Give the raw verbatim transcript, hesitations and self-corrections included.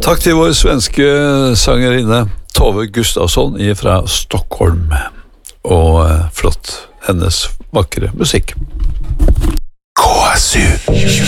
Takk til vår svenske sangerinne Tove Gustafsson fra Stockholm, og flott hennes vakre musikk. K S U